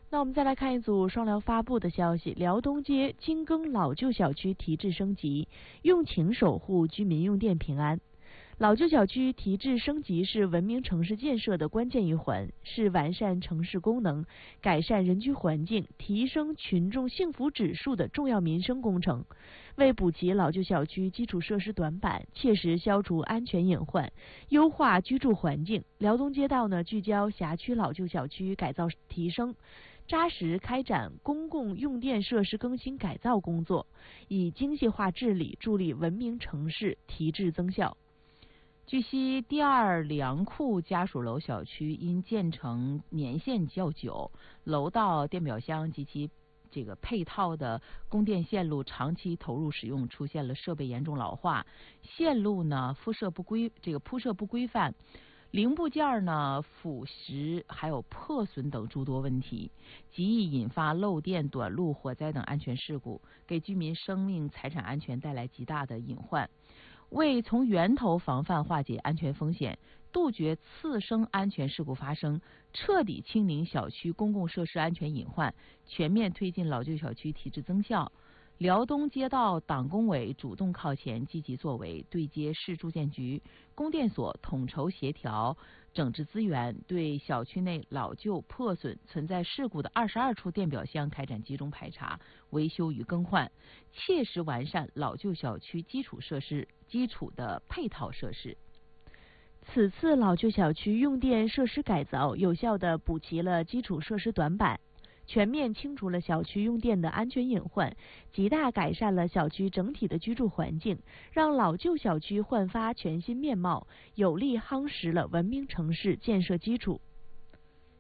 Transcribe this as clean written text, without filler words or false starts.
那我们再来看一组双辽发布的消息：辽东街精耕老旧小区提质升级，用情守护居民用电平安。老旧小区提质升级是文明城市建设的关键一环，是完善城市功能、改善人居环境、提升群众幸福指数的重要民生工程。为补齐老旧小区基础设施短板，切实消除安全隐患，优化居住环境，辽东街道聚焦辖区老旧小区改造提升，扎实开展公共用电设施更新改造工作，以精细化治理助力文明城市提质增效。 据悉，第二粮库家属楼小区因建成年限较久，楼道、电表箱及其配套的供电线路长期投入使用，出现了设备严重老化、线路铺设不规范、零部件腐蚀还有破损等诸多问题，极易引发漏电、短路、火灾等安全事故，给居民生命财产安全带来极大的隐患。为从源头防范化解安全风险，杜绝次生安全事故发生，彻底清零小区公共设施安全隐患，全面推进老旧小区提质增效，辽东街道党工委主动靠前，积极作为，对接市住建局、供电所统筹协调整治资源，对小区内老旧破损存在事故的22处电表箱开展集中排查、维修与更换，切实完善老旧小区基础的配套设施。 此次老旧小区用电设施改造，有效地补齐了基础设施短板，全面清除了小区用电的安全隐患，极大改善了小区整体的居住环境，让老旧小区焕发全新面貌，有力夯实了文明城市建设基础。